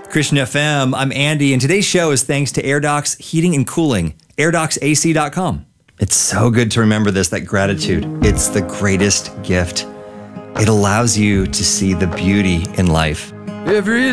Christian FM, I'm Andy, and today's show is thanks to AirDocs Heating and Cooling, airdocsac.com. It's so good to remember this, that gratitude, it's the greatest gift. It allows you to see the beauty in life. Every